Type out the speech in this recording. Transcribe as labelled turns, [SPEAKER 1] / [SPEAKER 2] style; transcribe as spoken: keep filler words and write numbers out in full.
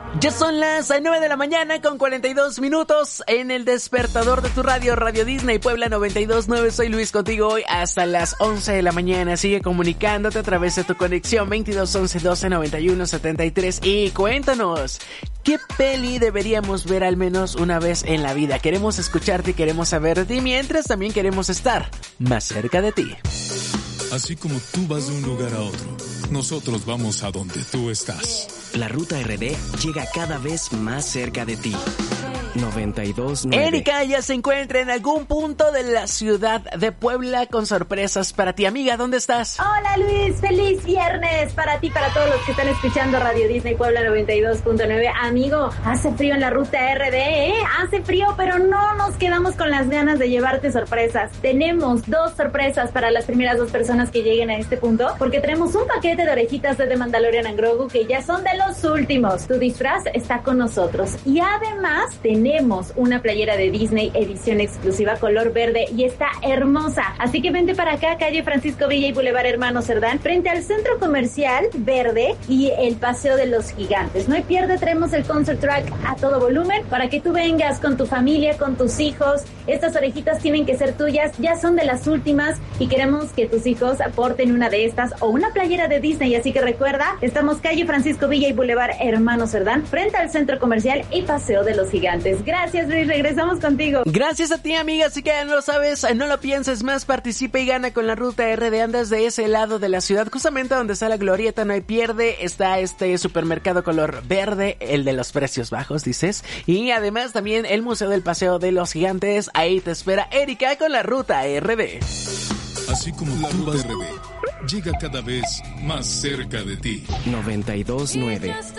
[SPEAKER 1] Ya son las nueve de la mañana con cuarenta y dos minutos en el despertador de tu radio, Radio Disney Puebla noventa y dos punto nueve. Soy Luis contigo hoy hasta las once de la mañana. Sigue comunicándote a través de tu conexión veintidós once doce noventa y uno setenta y tres y cuéntanos, ¿qué peli deberíamos ver al menos una vez en la vida? Queremos escucharte y queremos saber de ti, mientras también queremos estar más cerca de ti.
[SPEAKER 2] Así como tú vas de un lugar a otro, nosotros vamos a donde tú estás.
[SPEAKER 3] La Ruta R D llega cada vez más cerca de ti. noventa y dos punto nueve.
[SPEAKER 1] Erika ya se encuentra en algún punto de la ciudad de Puebla con sorpresas para ti. Amiga, ¿dónde estás?
[SPEAKER 4] Hola Luis, feliz viernes para ti, para todos los que están escuchando Radio Disney Puebla noventa y dos punto nueve. Amigo, hace frío en la Ruta R D, ¿eh? Hace frío, pero no nos quedamos con las ganas de llevarte sorpresas. Tenemos dos sorpresas para las primeras dos personas que lleguen a este punto, porque tenemos un paquete de orejitas de The Mandalorian and Grogu que ya son de los últimos. Tu disfraz está con nosotros. Y además, tenemos una playera de Disney edición exclusiva color verde y está hermosa. Así que vente para acá, calle Francisco Villa y Boulevard Hermano Cerdán, frente al Centro Comercial Verde y el Paseo de los Gigantes. No hay pierde, traemos el concert track a todo volumen para que tú vengas con tu familia, con tus hijos. Estas orejitas tienen que ser tuyas, ya son de las últimas y queremos que tus hijos aporten una de estas o una playera de Disney. Así que recuerda, estamos calle Francisco Villa y Boulevard Hermano Cerdán, frente al Centro Comercial y Paseo de los Gigantes. Gracias, Luis, regresamos contigo.
[SPEAKER 1] Gracias a ti, amiga, así que ya no lo sabes, no lo pienses más, participa y gana con la Ruta R D. Andas de ese lado de la ciudad, justamente donde está la glorieta, no hay pierde, está este supermercado color verde, el de los precios bajos, dices, y además también el Museo del Paseo de los Gigantes. Ahí te espera Erika con la Ruta R D.
[SPEAKER 2] Así como la Ruta R D llega cada vez más cerca de ti.
[SPEAKER 3] noventa y dos punto nueve.